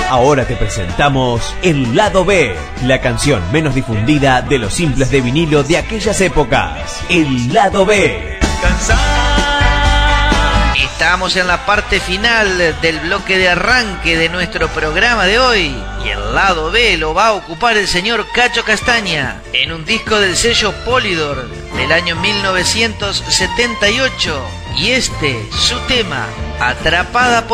Ahora te presentamos El Lado B, la canción menos difundida de los simples de vinilo de aquellas épocas. El Lado B. Estamos en la parte final del bloque de arranque de nuestro programa de hoy y el lado B lo va a ocupar el señor Cacho Castaña en un disco del sello Polydor del año 1978 y su tema, Atrapada por